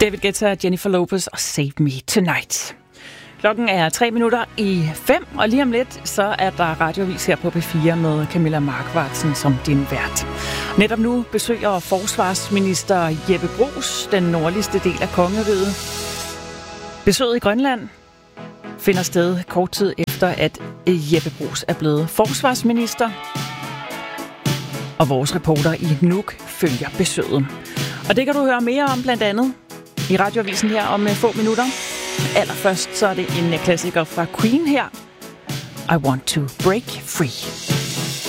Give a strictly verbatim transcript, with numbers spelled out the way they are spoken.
David Guetta, Jennifer Lopez og Save Me Tonight. Klokken er tre minutter i fem, og lige om lidt, så er der radioavis her på P fire med Camilla Markvartsen som din vært. Netop nu besøger forsvarsminister Jeppe Bruus den nordligste del af kongeriget. Besøget i Grønland finder sted kort tid efter, at Jeppe Bruus er blevet forsvarsminister. Og vores reporter i Nuuk følger besøget. Og det kan du høre mere om blandt andet i radioavisen her om få minutter. Allerførst så er det en klassiker fra Queen her. I Want to Break Free.